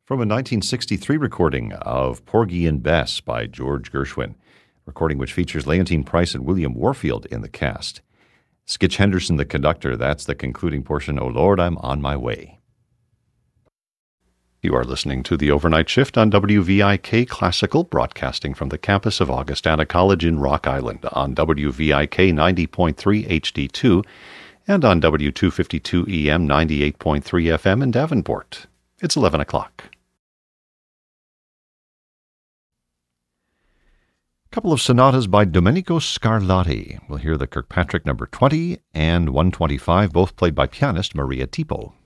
from a 1963 recording of Porgy and Bess by George Gershwin, recording which features Leontine Price and William Warfield in the cast. Skitch Henderson, the conductor, that's the concluding portion, "Oh Lord, I'm on my way." You are listening to The Overnight Shift on WVIK Classical, broadcasting from the campus of Augustana College in Rock Island on WVIK 90.3 HD2 and on W252 EM 98.3 FM in Davenport. It's 11 o'clock. A couple of sonatas by Domenico Scarlatti. We'll hear the Kirkpatrick No. 20 and 125, both played by pianist Maria Tipo.